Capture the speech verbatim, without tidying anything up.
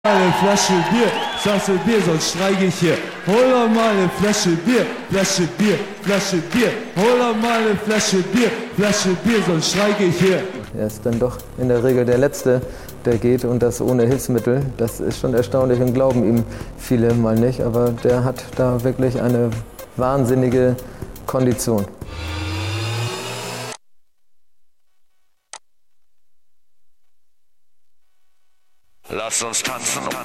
Mal eine Flasche Bier, sagst du Bier, sonst streike ich hier. Hol doch mal eine Flasche Bier, Flasche Bier, Flasche Bier. Hol doch mal eine Flasche Bier, Flasche Bier, sonst streike ich hier. Er ist dann doch in der Regel der Letzte, der geht, und das ohne Hilfsmittel. Das ist schon erstaunlich und glauben ihm viele mal nicht, aber der hat da wirklich eine wahnsinnige Kondition. Lass uns tanzen.